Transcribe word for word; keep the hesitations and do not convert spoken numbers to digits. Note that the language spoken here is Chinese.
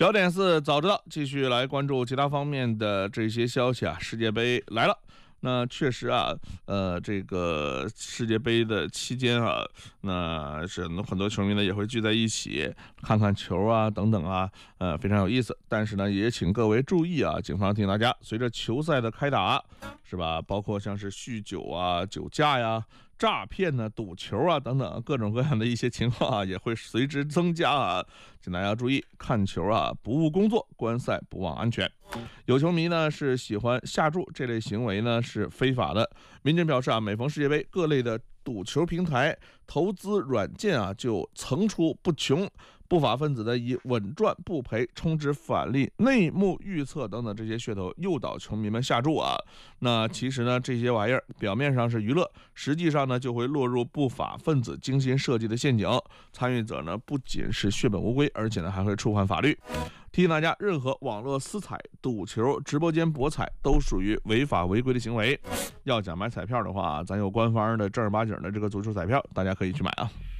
焦点是早知道，继续来关注其他方面的这些消息啊。世界杯来了，那确实啊，呃，这个世界杯的期间啊，那是很多球迷呢也会聚在一起看看球啊，等等啊，呃，非常有意思。但是呢，也请各位注意啊，警方提醒大家，随着球赛的开打，是吧？包括像是酗酒啊、酒驾呀、诈骗呢、赌球啊等等各种各样的一些情况啊，也会随之增加啊，请大家注意，看球啊不误工作，观赛不忘安全。有球迷呢是喜欢下注，这类行为呢是非法的。民警表示啊，每逢世界杯，各类的赌球平台、投资软件啊就层出不穷。不法分子的以稳赚不赔、充值返利、内幕预测等等这些噱头诱导球迷们下注啊。那其实呢，这些玩意儿表面上是娱乐，实际上呢就会落入不法分子精心设计的陷阱。参与者呢不仅是血本无归，而且呢还会触犯法律。提醒大家，任何网络私彩、赌球、直播间博彩都属于违法违规的行为。要想买彩票的话，咱有官方的正儿八经的这个足球彩票，大家可以去买啊。